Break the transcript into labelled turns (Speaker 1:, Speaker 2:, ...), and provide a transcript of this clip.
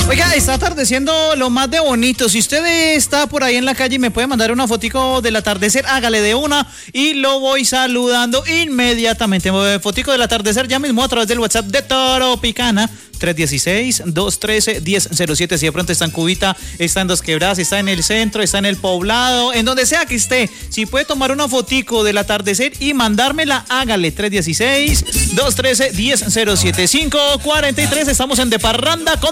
Speaker 1: Oiga, está atardeciendo lo más de bonito. Si usted está por ahí en la calle y me puede mandar una fotico del atardecer, hágale de una y lo voy saludando inmediatamente. Fotico del atardecer ya mismo a través del WhatsApp de Toropicana. 316-213-1007. Si de pronto está en Cubita, está en Dos Quebradas, está en el centro, está en el Poblado, en donde sea que esté, si puede tomar una fotico del atardecer y mandármela, hágale. 316-213-1007. 5:43, estamos en De Parranda con